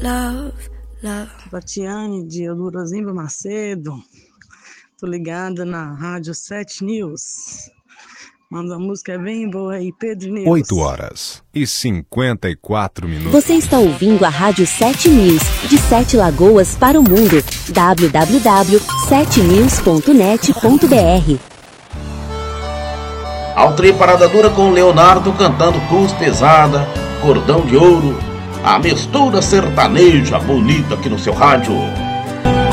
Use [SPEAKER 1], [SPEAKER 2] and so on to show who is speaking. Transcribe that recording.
[SPEAKER 1] Batiane de Eudorozinho Macedo. Tô ligada na Rádio 7 News. Manda a música bem boa aí, Pedro News.
[SPEAKER 2] 8h54.
[SPEAKER 3] Você está ouvindo a Rádio 7 News, de 7 Lagoas para o mundo. www.7news.net.br.
[SPEAKER 4] Altrê Parada Dura com Leonardo cantando Cruz Pesada, Cordão de Ouro, a mistura sertaneja bonita aqui no seu rádio.